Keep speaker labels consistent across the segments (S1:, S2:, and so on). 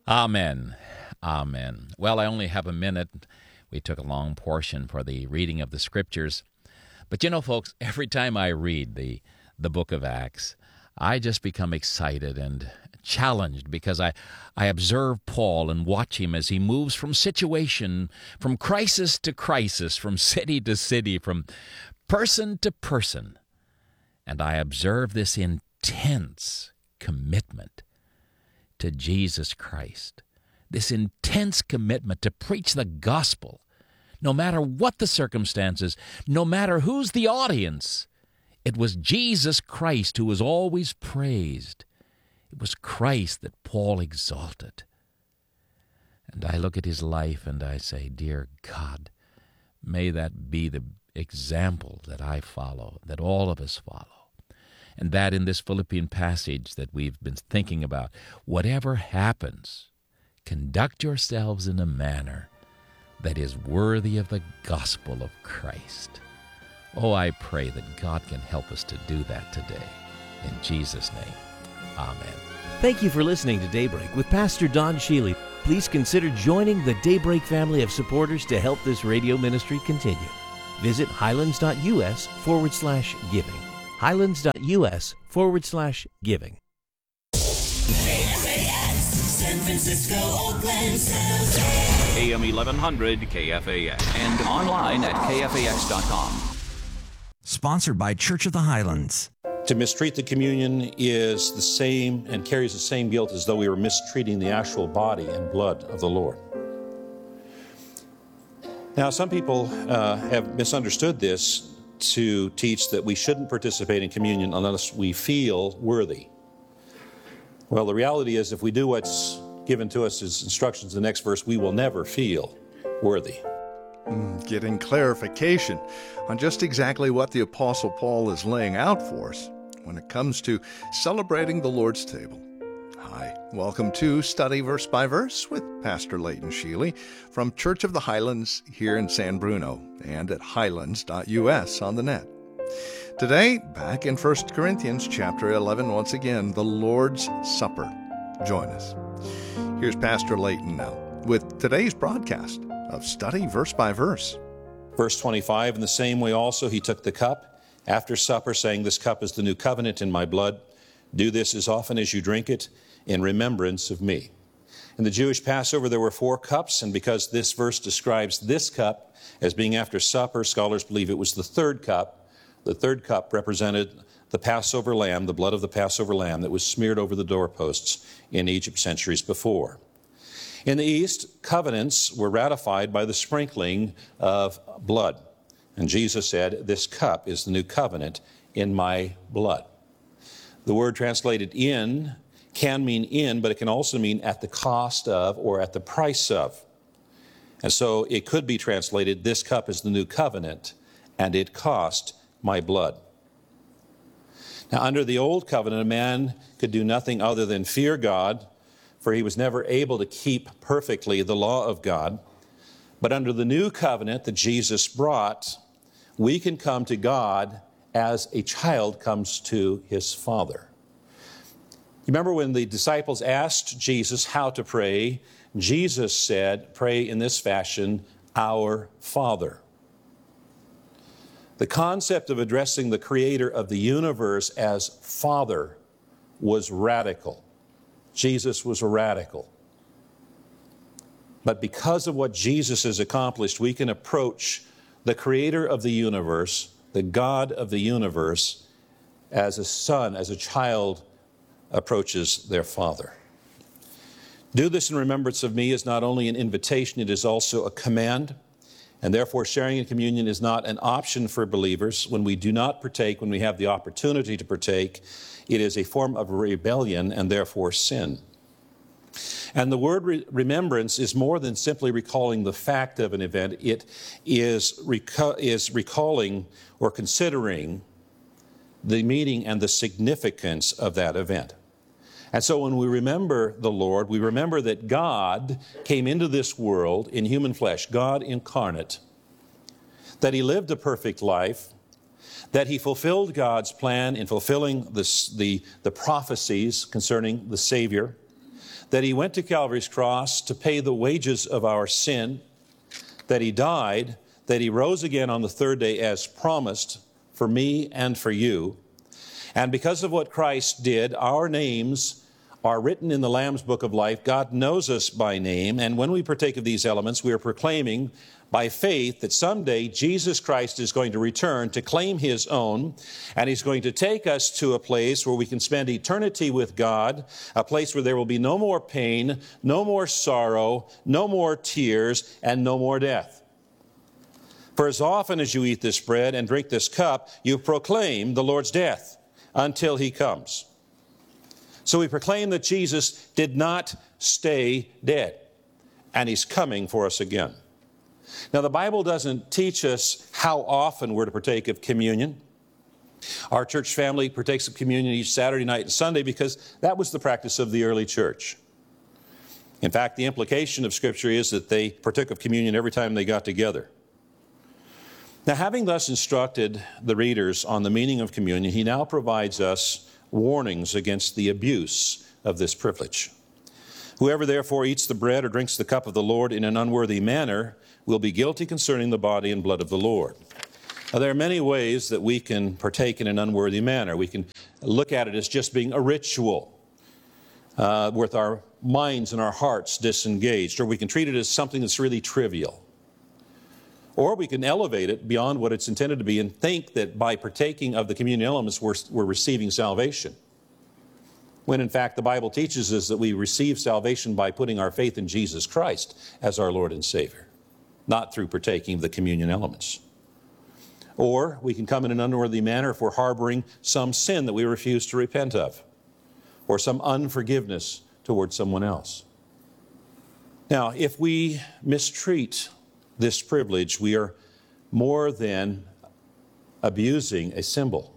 S1: Amen. Amen. Well, I only have a minute. We took a long portion for the reading of the Scriptures. But you know, folks, every time I read the book of Acts, I just become excited and challenged because I observe Paul and watch him as he moves from situation, from crisis to crisis, from city to city, from person to person. And I observe this intense commitment to Jesus Christ, this intense commitment to preach the gospel, no matter what the circumstances, no matter who's the audience. It was Jesus Christ who was always praised. It was Christ that Paul exalted. And I look at his life and I say, dear God, may that be the example that I follow, that all of us follow. And that in this Philippian passage that we've been thinking about, whatever happens, conduct yourselves in a manner that is worthy of the gospel of Christ. Oh, I pray that God can help us to do that today. In Jesus' name, amen.
S2: Thank you for listening to Daybreak with Pastor Don Shealy. Please consider joining the Daybreak family of supporters to help this radio ministry continue. Visit highlands.us/giving. highlands.us/giving.
S3: San Francisco, Oakland,
S4: AM 1100 KFAX and online at kfax.com.
S5: Sponsored by Church of the Highlands.
S6: To mistreat the communion is the same and carries the same guilt as though we were mistreating the actual body and blood of the Lord. Now, some people have misunderstood this to teach that we shouldn't participate in communion unless we feel worthy. Well, the reality is if we do what's given to us as instructions in the next verse, we will never feel worthy.
S7: Getting clarification on just exactly what the Apostle Paul is laying out for us when it comes to celebrating the Lord's table. Hi, welcome to Study Verse by Verse with Pastor Leighton Shealy from Church of the Highlands here in San Bruno and at highlands.us on the net. Today, back in 1 Corinthians chapter 11, once again, the Lord's Supper. Join us. Here's Pastor Leighton now with today's broadcast of Study Verse by Verse.
S6: Verse 25, in the same way also he took the cup after supper, saying, "This cup is the new covenant in my blood. Do this as often as you drink it in remembrance of me." In the Jewish Passover, there were 4 cups, and because this verse describes this cup as being after supper, scholars believe it was the third cup. The third cup represented the Passover lamb, the blood of the Passover lamb that was smeared over the doorposts in Egypt centuries before. In the East, covenants were ratified by the sprinkling of blood. And Jesus said, "This cup is the new covenant in my blood." The word translated in can mean in, but it can also mean at the cost of or at the price of. And so it could be translated, "This cup is the new covenant, and it cost my blood." Now, under the old covenant, a man could do nothing other than fear God, for he was never able to keep perfectly the law of God. But under the new covenant that Jesus brought, we can come to God as a child comes to his father. You remember when the disciples asked Jesus how to pray, Jesus said, "Pray in this fashion, Our Father." The concept of addressing the creator of the universe as Father was radical. Jesus was a radical. But because of what Jesus has accomplished, we can approach the creator of the universe, the God of the universe, as a son, as a child approaches their father. Do this in remembrance of me is not only an invitation, it is also a command. And therefore, sharing in communion is not an option for believers. When we do not partake, when we have the opportunity to partake, it is a form of rebellion and therefore sin. And the word remembrance is more than simply recalling the fact of an event. It is recalling or considering the meaning and the significance of that event. And so when we remember the Lord, we remember that God came into this world in human flesh, God incarnate, that he lived a perfect life, that he fulfilled God's plan in fulfilling the prophecies concerning the Savior, that he went to Calvary's cross to pay the wages of our sin, that he died, that he rose again on the third day as promised for me and for you. And because of what Christ did, our names are written in the Lamb's Book of Life. God knows us by name. And when we partake of these elements, we are proclaiming by faith that someday Jesus Christ is going to return to claim his own, and he's going to take us to a place where we can spend eternity with God, a place where there will be no more pain, no more sorrow, no more tears, and no more death. For as often as you eat this bread and drink this cup, you proclaim the Lord's death until he comes. So we proclaim that Jesus did not stay dead, and he's coming for us again. Now, the Bible doesn't teach us how often we're to partake of communion. Our church family partakes of communion each Saturday night and Sunday because that was the practice of the early church. In fact, the implication of Scripture is that they partook of communion every time they got together. Now, having thus instructed the readers on the meaning of communion, he now provides us warnings against the abuse of this privilege. Whoever therefore eats the bread or drinks the cup of the Lord in an unworthy manner will be guilty concerning the body and blood of the Lord. Now, there are many ways that we can partake in an unworthy manner. We can look at it as just being a ritual with our minds and our hearts disengaged, or we can treat it as something that's really trivial. Or we can elevate it beyond what it's intended to be and think that by partaking of the communion elements we're receiving salvation. When in fact the Bible teaches us that we receive salvation by putting our faith in Jesus Christ as our Lord and Savior, not through partaking of the communion elements. Or we can come in an unworthy manner if we're harboring some sin that we refuse to repent of, or some unforgiveness towards someone else. Now, if we mistreat this privilege, we are more than abusing a symbol.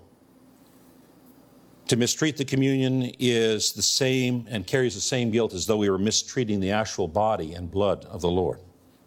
S6: To mistreat the communion is the same and carries the same guilt as though we were mistreating the actual body and blood of the Lord.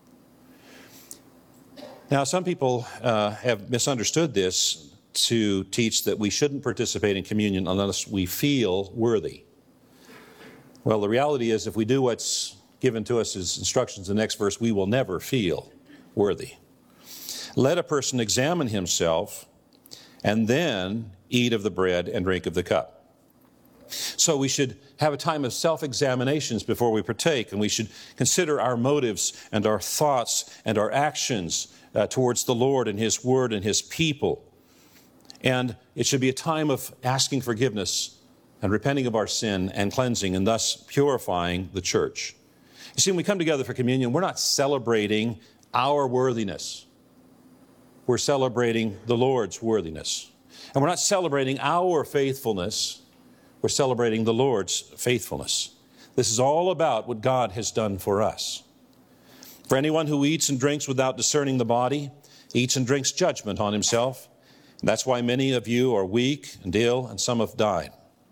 S6: Now, some people have misunderstood this to teach that we shouldn't participate in communion unless we feel worthy. Well, the reality is if we do what's given to us as instructions in the next verse, we will never feel worthy. Let a person examine himself and then eat of the bread and drink of the cup. So we should have a time of self-examinations before we partake, and we should consider our motives and our thoughts and our actions towards the Lord and his word and his people. And it should be a time of asking forgiveness and repenting of our sin and cleansing, and thus purifying the church. You see, when we come together for communion, we're not celebrating our worthiness. We're celebrating the Lord's worthiness. And we're not celebrating our faithfulness. We're celebrating the Lord's faithfulness. This is all about what God has done for us. For anyone who eats and drinks without discerning the body, eats and drinks judgment on himself. And that's why many of you are weak and ill, and some have died.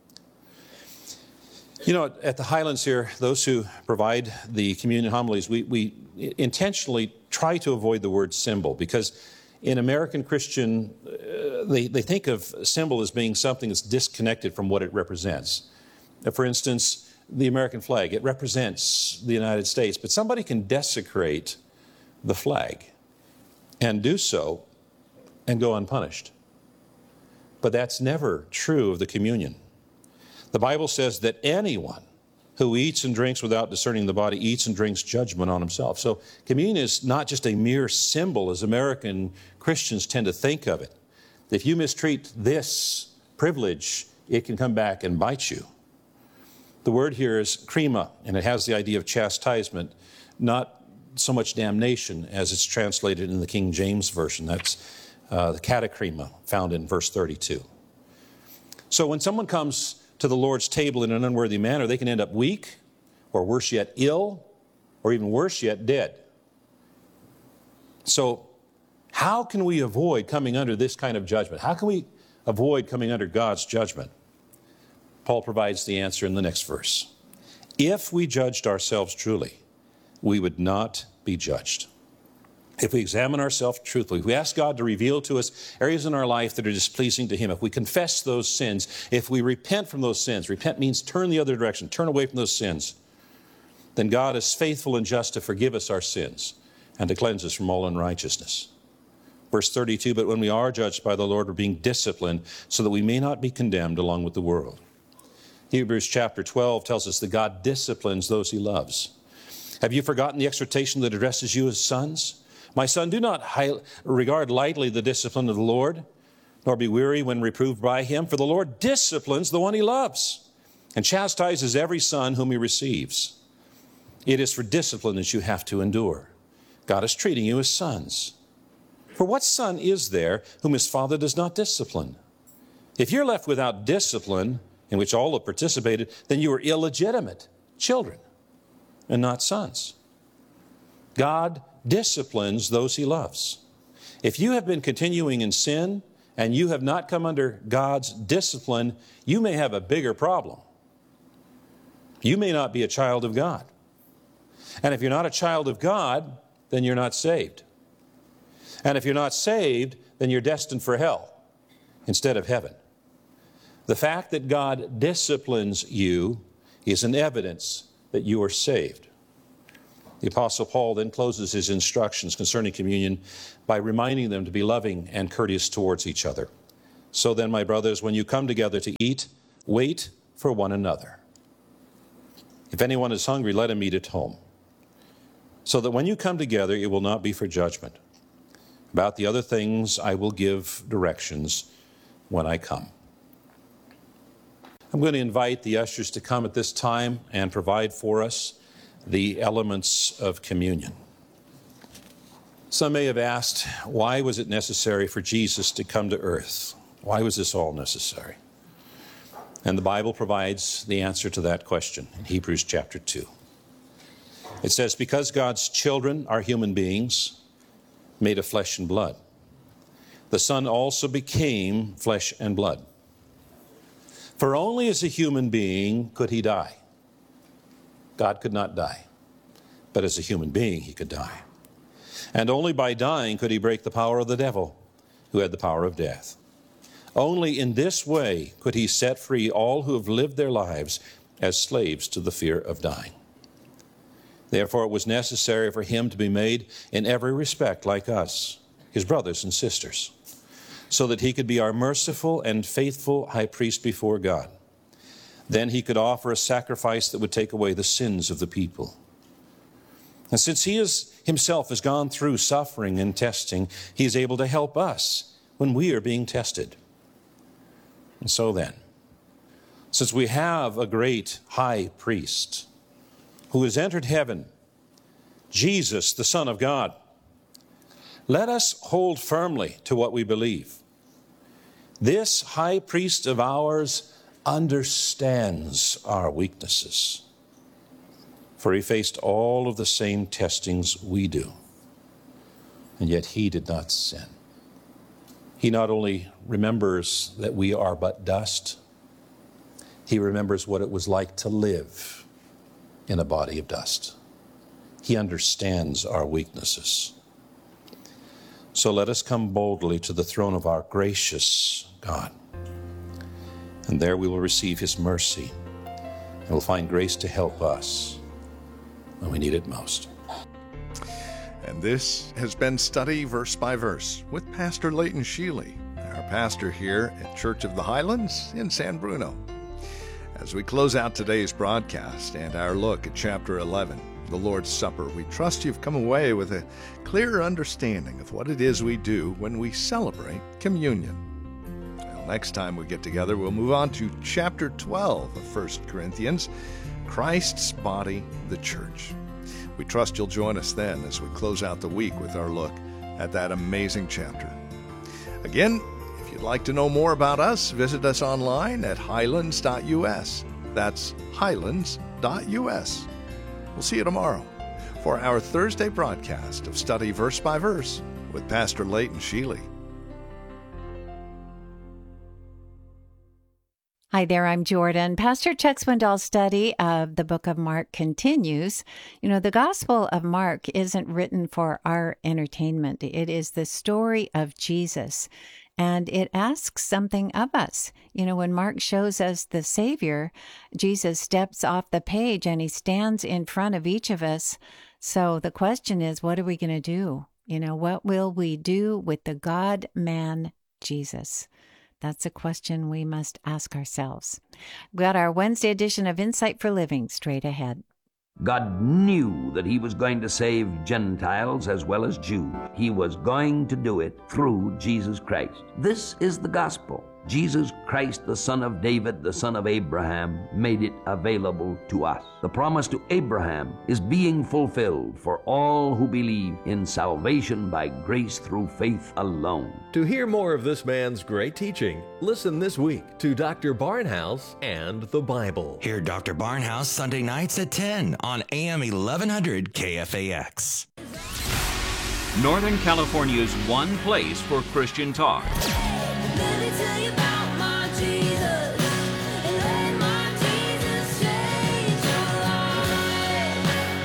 S6: You know, at the Highlands here, those who provide the communion homilies, we intentionally try to avoid the word symbol, because in American Christian, they think of symbol as being something that's disconnected from what it represents. For instance, the American flag, it represents the United States, but somebody can desecrate the flag and do so and go unpunished. But that's never true of the communion. The Bible says that anyone who eats and drinks without discerning the body eats and drinks judgment on himself. So communion is not just a mere symbol as American Christians tend to think of it. If you mistreat this privilege, it can come back and bite you. The word here is krima, and it has the idea of chastisement, not so much damnation as it's translated in the King James Version. That's the katakrima, found in verse 32. So when someone comes to the Lord's table in an unworthy manner, they can end up weak, or worse yet, ill, or even worse yet, dead. So how can we avoid coming under this kind of judgment? How can we avoid coming under God's judgment? Paul provides the answer in the next verse. If we judged ourselves truly, we would not be judged. If we examine ourselves truthfully, if we ask God to reveal to us areas in our life that are displeasing to Him, if we confess those sins, if we repent from those sins, repent means turn the other direction, turn away from those sins, then God is faithful and just to forgive us our sins and to cleanse us from all unrighteousness. Verse 32, but when we are judged by the Lord, we're being disciplined so that we may not be condemned along with the world. Hebrews chapter 12 tells us that God disciplines those he loves. Have you forgotten the exhortation that addresses you as sons? My son, do not regard lightly the discipline of the Lord, nor be weary when reproved by him, for the Lord disciplines the one he loves and chastises every son whom he receives. It is for discipline that you have to endure. God is treating you as sons. For what son is there whom his father does not discipline? If you're left without discipline, in which all have participated, then you are illegitimate children and not sons. God disciplines those he loves. If you have been continuing in sin and you have not come under God's discipline, you may have a bigger problem. You may not be a child of God. And if you're not a child of God, then you're not saved. And if you're not saved, then you're destined for hell instead of heaven. The fact that God disciplines you is an evidence that you are saved. The Apostle Paul then closes his instructions concerning communion by reminding them to be loving and courteous towards each other. So then, my brothers, when you come together to eat, wait for one another. If anyone is hungry, let him eat at home, so that when you come together, it will not be for judgment. About the other things, I will give directions when I come. I'm going to invite the ushers to come at this time and provide for us the elements of communion. Some may have asked, why was it necessary for Jesus to come to earth? Why was this all necessary? And the Bible provides the answer to that question in Hebrews chapter 2. It says, because God's children are human beings made of flesh and blood, the Son also became flesh and blood. For only as a human being could he die. God could not die, but as a human being he could die. And only by dying could he break the power of the devil, who had the power of death. Only in this way could he set free all who have lived their lives as slaves to the fear of dying. Therefore it was necessary for him to be made in every respect like us, his brothers and sisters, so that he could be our merciful and faithful high priest before God. Then he could offer a sacrifice that would take away the sins of the people. And since he himself has gone through suffering and testing, he is able to help us when we are being tested. And so then, since we have a great high priest who has entered heaven, Jesus, the Son of God, let us hold firmly to what we believe. This high priest of ours understands our weaknesses, for he faced all of the same testings we do, and yet he did not sin. He not only remembers that we are but dust, he remembers what it was like to live in a body of dust. He understands our weaknesses. So let us come boldly to the throne of our gracious God. And there we will receive his mercy and will find grace to help us when we need it most.
S7: And this has been Study Verse by Verse with Pastor Leighton Sheely, our pastor here at Church of the Highlands in San Bruno. As we close out today's broadcast and our look at chapter 11, the Lord's Supper, we trust you've come away with a clearer understanding of what it is we do when we celebrate communion. Well, next time we get together, we'll move on to chapter 12 of 1 Corinthians, Christ's body, the church. We trust you'll join us then as we close out the week with our look at that amazing chapter. Again, if you'd like to know more about us, visit us online at highlands.us. That's highlands.us. We'll see you tomorrow for our Thursday broadcast of Study Verse by Verse with Pastor Leighton Sheely.
S8: Hi there, I'm Jordan. Pastor Chuck Swindoll's study of the book of Mark continues. You know, the Gospel of Mark isn't written for our entertainment. It is the story of Jesus. And it asks something of us. When Mark shows us the Savior, Jesus steps off the page and he stands in front of each of us. So the question is, what are we going to do? What will we do with the God-man Jesus? That's a question we must ask ourselves. We got our Wednesday edition of Insight for Living straight ahead.
S9: God knew that he was going to save Gentiles as well as Jews. He was going to do it through Jesus Christ. This is the gospel. Jesus Christ, the son of David, the son of Abraham, made it available to us. The promise to Abraham is being fulfilled for all who believe in salvation by grace through faith alone.
S2: To hear more of this man's great teaching, listen this week to Dr. Barnhouse and the Bible.
S5: Hear Dr. Barnhouse Sunday nights at 10 on AM 1100 KFAX.
S4: Northern California's one place for Christian talk.
S3: Let me tell you about my Jesus, and let my Jesus change your life.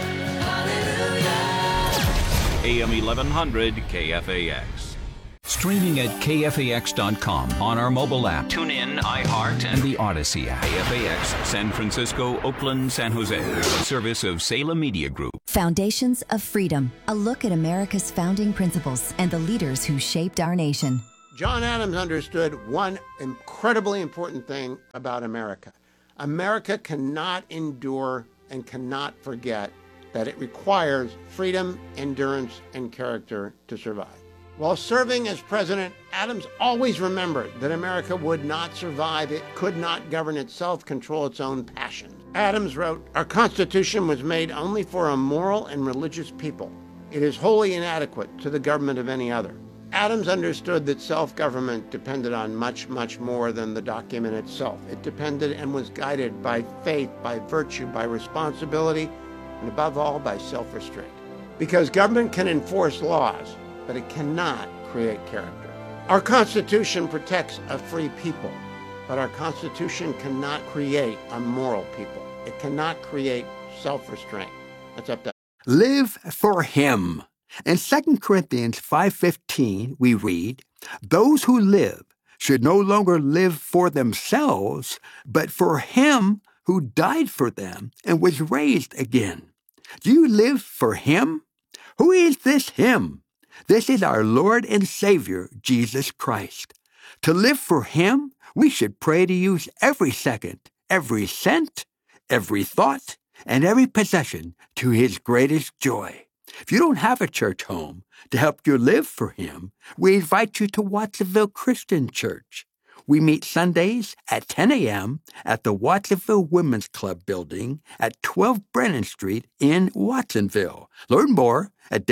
S3: Hallelujah.
S4: AM 1100 KFAX.
S10: Streaming at KFAX.com on our mobile app. Tune in, iHeart, and the Odyssey app.
S4: KFAX, San Francisco, Oakland, San Jose. Service of Salem Media Group.
S11: Foundations of Freedom. A look at America's founding principles and the leaders who shaped our nation.
S12: John Adams understood one incredibly important thing about America. America cannot endure and cannot forget that it requires freedom, endurance, and character to survive. While serving as president, Adams always remembered that America would not survive. It could not govern itself, control its own passion. Adams wrote, "Our Constitution was made only for a moral and religious people. It is wholly inadequate to the government of any other." Adams understood that self-government depended on much, much more than the document itself. It depended and was guided by faith, by virtue, by responsibility, and above all, by self-restraint. Because government can enforce laws, but it cannot create character. Our Constitution protects a free people, but our Constitution cannot create a moral people. It cannot create self-restraint. That's up to
S13: Live for Him. In 2 Corinthians 5:15, we read, "Those who live should no longer live for themselves, but for Him who died for them and was raised again." Do you live for Him? Who is this Him? This is our Lord and Savior, Jesus Christ. To live for Him, we should pray to use every second, every cent, every thought, and every possession to His greatest joy. If you don't have a church home to help you live for Him, we invite you to Watsonville Christian Church. We meet Sundays at 10 a.m. at the Watsonville Women's Club building at 12 Brennan Street in Watsonville. Learn more at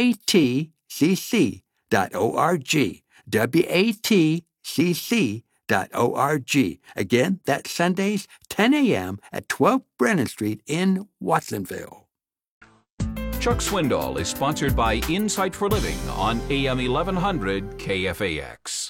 S13: WATCC.org. WATCC.org. Again, that's Sundays, 10 a.m. at 12 Brennan Street in Watsonville.
S4: Chuck Swindoll is sponsored by Insight for Living on AM 1100 KFAX.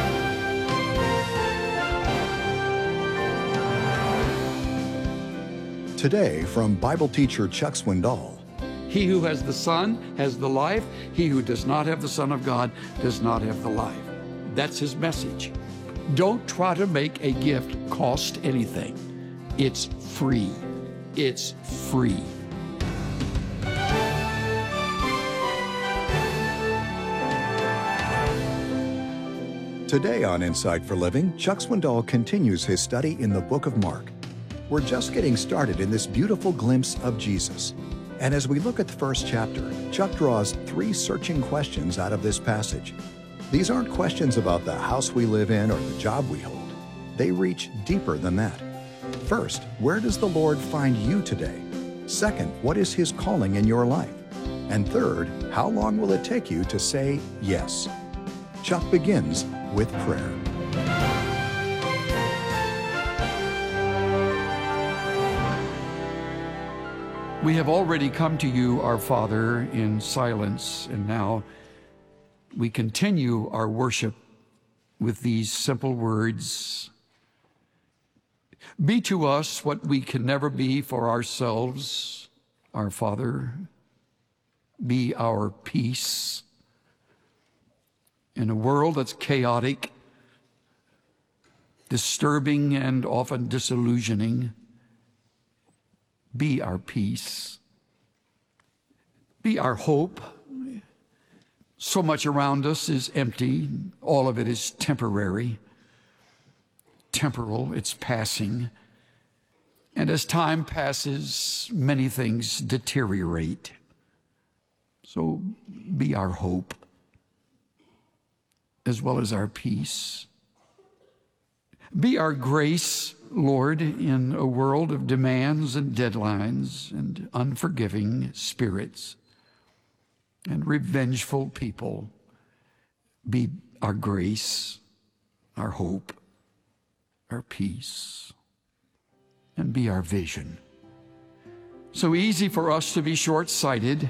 S7: Today, from Bible teacher Chuck Swindoll.
S14: He who has the Son has the life. He who does not have the Son of God does not have the life. That's his message. Don't try to make a gift cost anything. It's free. It's free.
S7: Today on Insight for Living, Chuck Swindoll continues his study in the book of Mark. We're just getting started in this beautiful glimpse of Jesus. And as we look at the first chapter, Chuck draws 3 searching questions out of this passage. These aren't questions about the house we live in or the job we hold. They reach deeper than that. First, where does the Lord find you today? Second, what is His calling in your life? And third, how long will it take you to say yes? Chuck begins with prayer.
S14: We have already come to you, our Father, in silence, and now we continue our worship with these simple words. Be to us what we can never be for ourselves, our Father. Be our peace. in a world that's chaotic, disturbing, and often disillusioning. Be our peace. Be our hope. So much around us is empty. All of it is temporary, temporal. It's passing. And as time passes, many things deteriorate. So be our hope as well as our peace. Be our grace, Lord, in a world of demands and deadlines and unforgiving spirits and revengeful people. Be our grace, our hope, our peace, and be our vision. So easy for us to be short-sighted,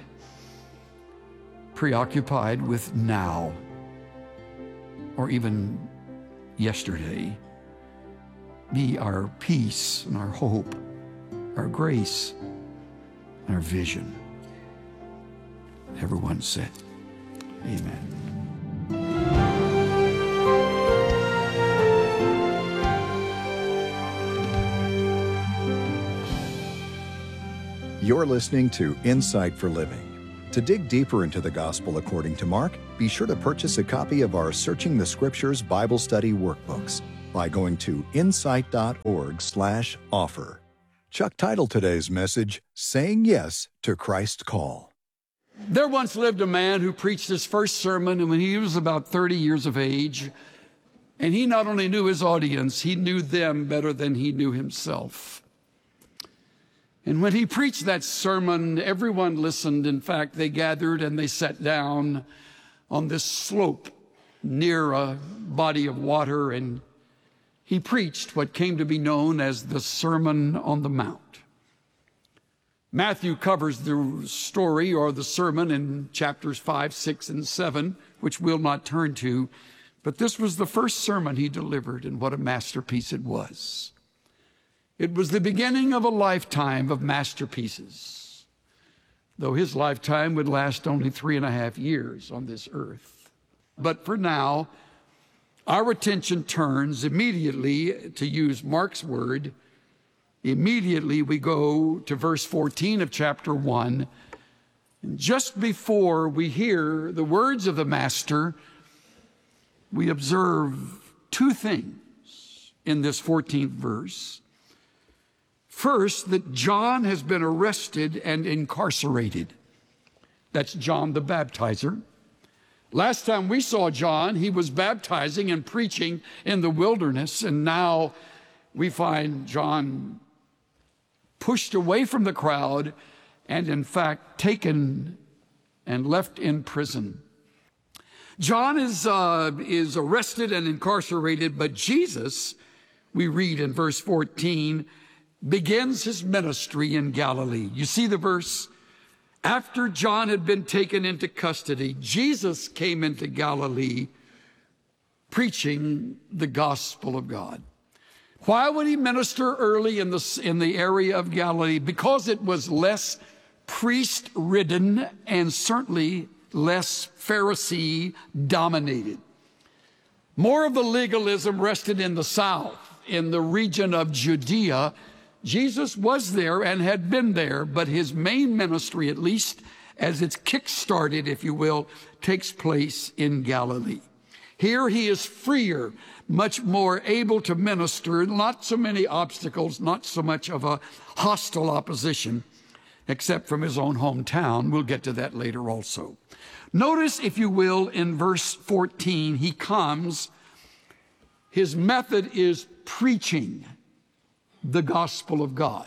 S14: preoccupied with now, or even yesterday. Be our peace and our hope, our grace, and our vision. Everyone said, amen.
S7: You're listening to Insight for Living. To dig deeper into the Gospel according to Mark, be sure to purchase a copy of our Searching the Scriptures Bible Study workbooks by going to insight.org/offer. Chuck titled today's message, Saying Yes to Christ's Call.
S14: There once lived a man who preached his first sermon when he was about 30 years of age. And he not only knew his audience, he knew them better than he knew himself. And when he preached that sermon, everyone listened. In fact, they gathered and they sat down on this slope near a body of water, and he preached what came to be known as the Sermon on the Mount. Matthew covers the story or the sermon in chapters 5, 6, and 7, which we'll not turn to, but this was the first sermon he delivered, and what a masterpiece it was. It was the beginning of a lifetime of masterpieces, though his lifetime would last only 3.5 years on this earth. But for now, our attention turns immediately, to use Mark's word, immediately we go to verse 14 of chapter 1. And just before we hear the words of the Master, we observe two things in this 14th verse. First, that John has been arrested and incarcerated. That's John the Baptizer. Last time we saw John, he was baptizing and preaching in the wilderness, and now we find John pushed away from the crowd and, in fact, taken and left in prison. John is arrested and incarcerated, but Jesus, we read in verse 14, begins his ministry in Galilee. You see the verse? After John had been taken into custody, Jesus came into Galilee preaching the gospel of God. Why would he minister early in the area of Galilee? Because it was less priest-ridden and certainly less Pharisee-dominated. More of the legalism rested in the south, in the region of Judea. Jesus was there and had been there, but his main ministry, at least as it's kick-started, if you will, takes place in Galilee. Here he is freer, much more able to minister, not so many obstacles, not so much of a hostile opposition, except from his own hometown. We'll get to that later also. Notice, if you will, in verse 14, he comes, his method is preaching the gospel of God.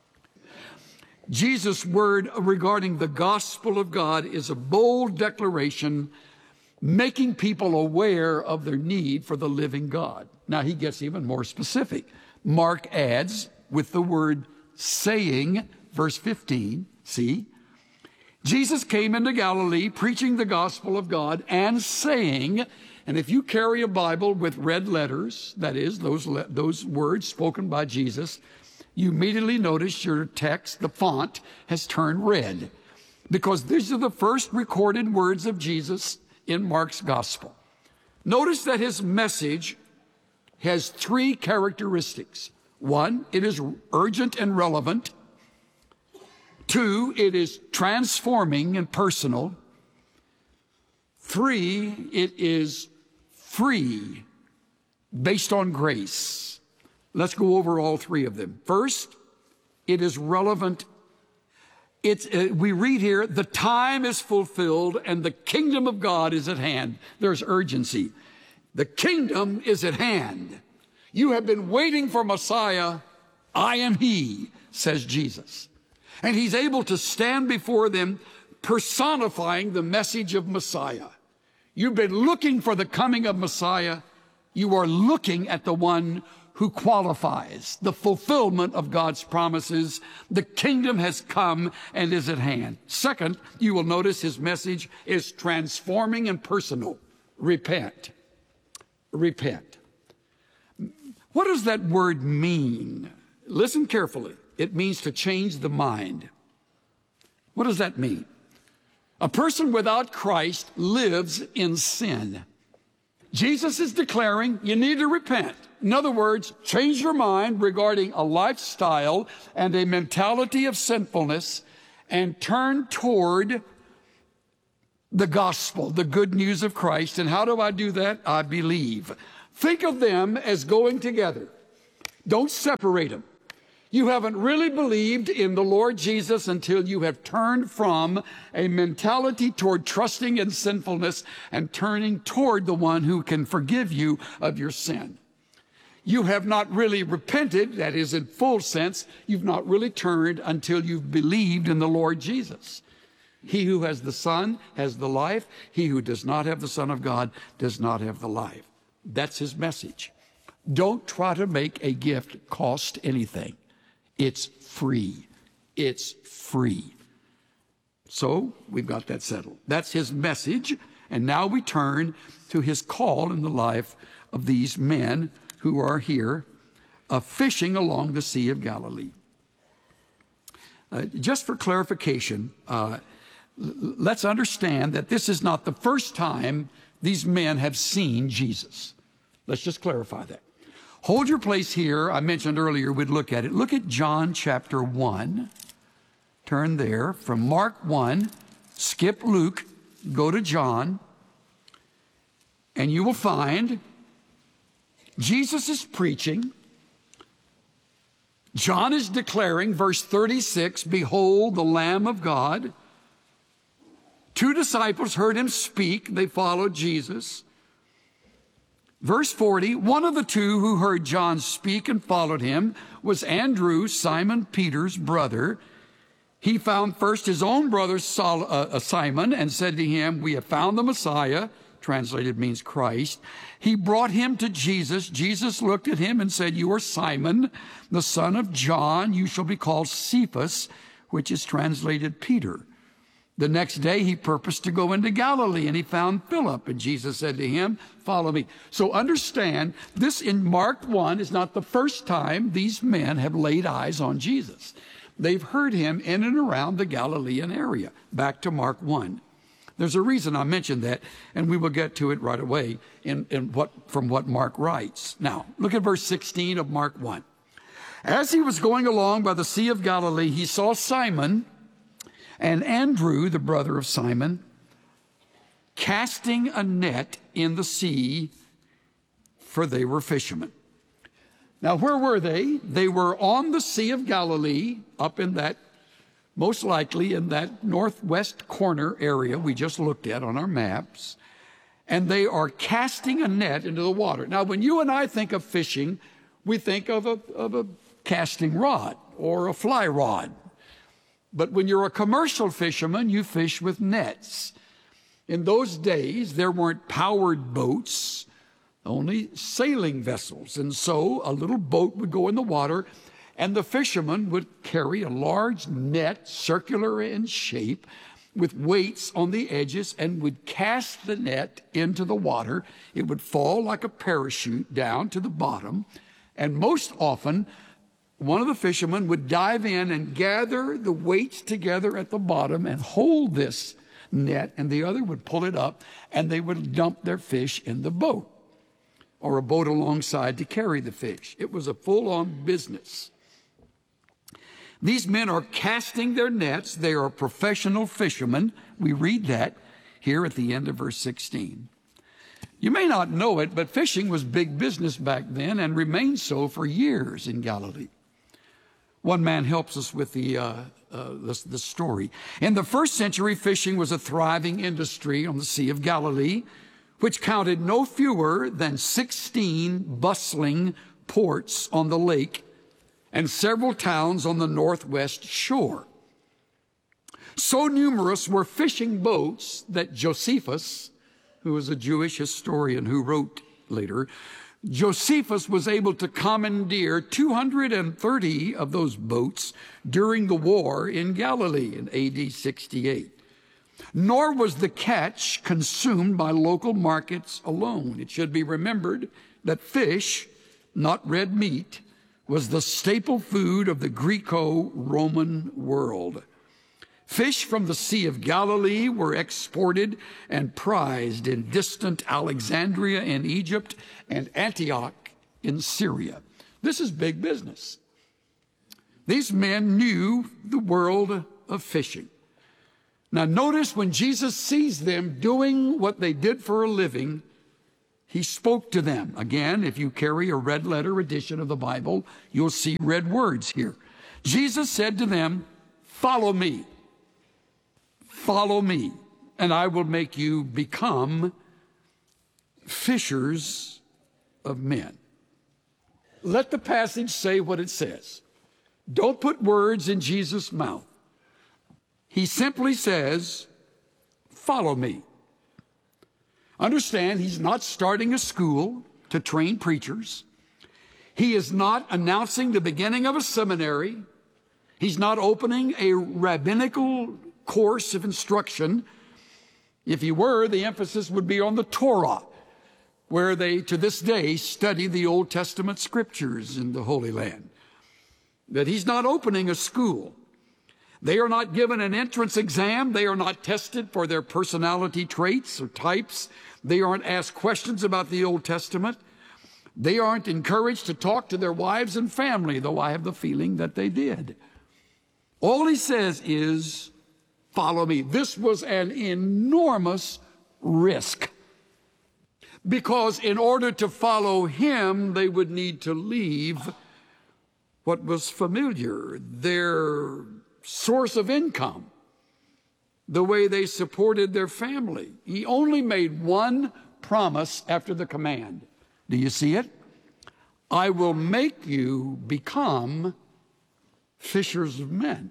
S14: Jesus' word regarding the gospel of God is a bold declaration, making people aware of their need for the living God. Now he gets even more specific. Mark adds with the word saying, verse 15, see, Jesus came into Galilee preaching the gospel of God and saying, and if you carry a Bible with red letters, that is, those words spoken by Jesus, you immediately notice your text, the font, has turned red, because these are the first recorded words of Jesus in Mark's gospel. Notice that his message has three characteristics. One, it is urgent and relevant. Two, it is transforming and personal. Three, it is free, based on grace. Let's go over all three of them. First, it is relevant. We read here, the time is fulfilled and the kingdom of God is at hand. There's urgency. The kingdom is at hand. You have been waiting for Messiah. I am he, says Jesus. And he's able to stand before them personifying the message of Messiah. You've been looking for the coming of Messiah. You are looking at the one who qualifies the fulfillment of God's promises. The kingdom has come and is at hand. Second, you will notice his message is transforming and personal. Repent. Repent. What does that word mean? Listen carefully. It means to change the mind. What does that mean? A person without Christ lives in sin. Jesus is declaring you need to repent. In other words, change your mind regarding a lifestyle and a mentality of sinfulness and turn toward the gospel, the good news of Christ. And how do I do that? I believe. Think of them as going together. Don't separate them. You haven't really believed in the Lord Jesus until you have turned from a mentality toward trusting in sinfulness and turning toward the one who can forgive you of your sin. You have not really repented, that is in full sense. You've not really turned until you've believed in the Lord Jesus. He who has the Son has the life. He who does not have the Son of God does not have the life. That's his message. Don't try to make a gift cost anything. It's free. It's free. So we've got that settled. That's his message. And now we turn to his call in the life of these men who are here fishing along the Sea of Galilee. Just for clarification, let's understand that this is not the first time these men have seen Jesus. Let's just clarify that. Hold your place here. I mentioned earlier we'd look at it. Look at John chapter 1. Turn there. From Mark 1, skip Luke, go to John, and you will find Jesus is preaching. John is declaring, verse 36, behold the Lamb of God. Two disciples heard him speak. They followed Jesus. Verse 40, one of the two who heard John speak and followed him was Andrew, Simon Peter's brother. He found first his own brother Simon and said to him, we have found the Messiah, translated means Christ. He brought him to Jesus. Jesus looked at him and said, you are Simon, the son of John. You shall be called Cephas, which is translated Peter. The next day he purposed to go into Galilee, and he found Philip, and Jesus said to him, follow me. So understand, this in Mark 1 is not the first time these men have laid eyes on Jesus. They've heard him in and around the Galilean area. Back to Mark 1. There's a reason I mentioned that, and we will get to it right away from what Mark writes. Now, look at verse 16 of Mark 1. As he was going along by the Sea of Galilee, he saw Simon and Andrew, the brother of Simon, casting a net in the sea, for they were fishermen. Now, where were they? They were on the Sea of Galilee, up in that, most likely in that northwest corner area we just looked at on our maps, and they are casting a net into the water. Now, when you and I think of fishing, we think of a casting rod or a fly rod. But when you're a commercial fisherman, you fish with nets. In those days, there weren't powered boats, only sailing vessels. And so a little boat would go in the water, and the fisherman would carry a large net, circular in shape, with weights on the edges, and would cast the net into the water. It would fall like a parachute down to the bottom. And most often, one of the fishermen would dive in and gather the weights together at the bottom and hold this net, and the other would pull it up, and they would dump their fish in the boat or a boat alongside to carry the fish. It was a full-on business. These men are casting their nets. They are professional fishermen. We read that here at the end of verse 16. You may not know it, but fishing was big business back then and remained so for years in Galilee. One man helps us with the story. In the first century, fishing was a thriving industry on the Sea of Galilee, which counted no fewer than 16 bustling ports on the lake and several towns on the northwest shore. So numerous were fishing boats that Josephus, who was a Jewish historian who wrote later, Josephus was able to commandeer 230 of those boats during the war in Galilee in AD 68. Nor was the catch consumed by local markets alone. It should be remembered that fish, not red meat, was the staple food of the Greco-Roman world. Fish from the Sea of Galilee were exported and prized in distant Alexandria in Egypt and Antioch in Syria. This is big business. These men knew the world of fishing. Now notice when Jesus sees them doing what they did for a living, he spoke to them. Again, if you carry a red letter edition of the Bible, you'll see red words here. Jesus said to them, "Follow me. Follow me, and I will make you become fishers of men." Let the passage say what it says. Don't put words in Jesus' mouth. He simply says, "Follow me." Understand, he's not starting a school to train preachers. He is not announcing the beginning of a seminary. He's not opening a rabbinical course of instruction. If he were, the emphasis would be on the Torah, where they, to this day, study the Old Testament scriptures in the Holy Land. That he's not opening a school. They are not given an entrance exam. They are not tested for their personality traits or types. They aren't asked questions about the Old Testament. They aren't encouraged to talk to their wives and family, though I have the feeling that they did. All he says is, "Follow me." This was an enormous risk, because in order to follow him, they would need to leave what was familiar, their source of income, the way they supported their family. He only made one promise after the command. Do you see it? "I will make you become fishers of men."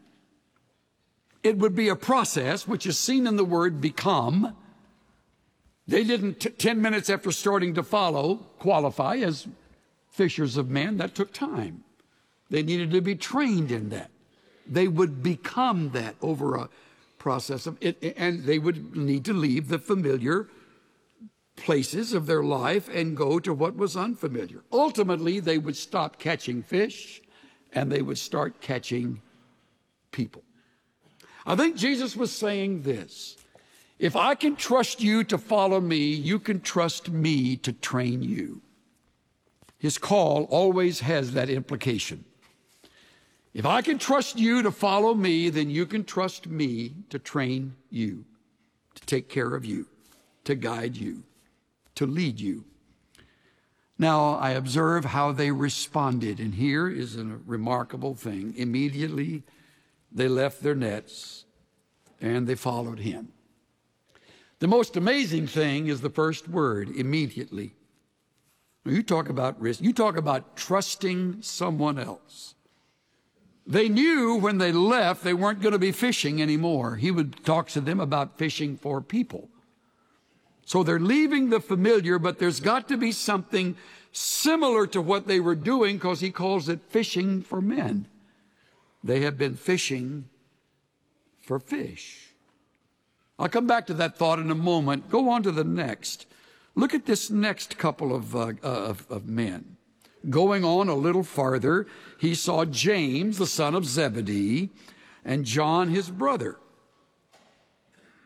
S14: It would be a process which is seen in the word "become." They didn't, 10 minutes after starting to follow, qualify as fishers of men. That took time. They needed to be trained in that. They would become that over a process of it, and they would need to leave the familiar places of their life and go to what was unfamiliar. Ultimately, they would stop catching fish and they would start catching people. I think Jesus was saying this: if I can trust you to follow me, you can trust me to train you. His call always has that implication. If I can trust you to follow me, then you can trust me to train you, to take care of you, to guide you, to lead you. Now, I observe how they responded, and here is a remarkable thing. Immediately, they left their nets and they followed him. The most amazing thing is the first word, immediately. You talk about risk. You talk about trusting someone else. They knew when they left they weren't going to be fishing anymore. He would talk to them about fishing for people. So they're leaving the familiar, but there's got to be something similar to what they were doing, because he calls it fishing for men. They have been fishing for fish. I'll come back to that thought in a moment. Go on to the next. Look at this next couple of men. Going on a little farther, he saw James, the son of Zebedee, and John, his brother.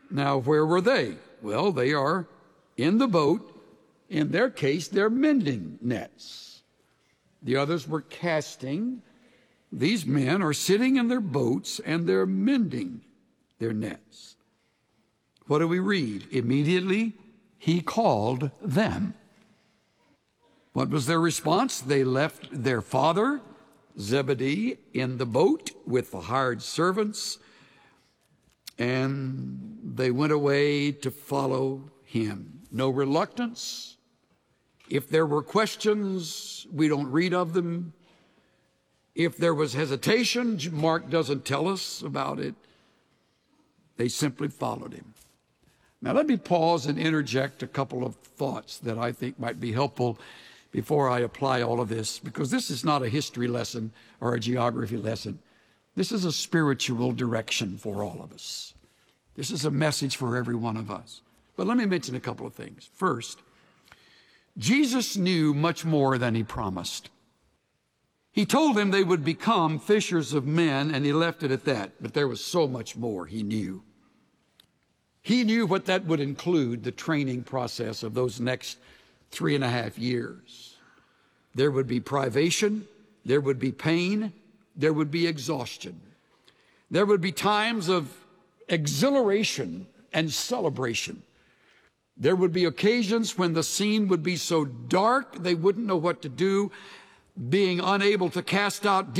S14: Now, where were they? Well, they are in the boat. In their case, they're mending nets. The others were casting. These men are sitting in their boats and they're mending their nets. What do we read? Immediately, he called them. What was their response? They left their father, Zebedee, in the boat with the hired servants, and they went away to follow him. No reluctance. If there were questions, we don't read of them. If there was hesitation, Mark doesn't tell us about it. They simply followed him. Now let me pause and interject a couple of thoughts that I think might be helpful before I apply all of this, because this is not a history lesson or a geography lesson. This is a spiritual direction for all of us. This is a message for every one of us. But let me mention a couple of things. First, Jesus knew much more than he promised. He told them they would become fishers of men, and he left it at that. But there was so much more he knew. He knew what that would include, the training process of those next 3.5 years. There would be privation, there would be pain, there would be exhaustion. There would be times of exhilaration and celebration. There would be occasions when the scene would be so dark they wouldn't know what to do, being unable to cast out demons.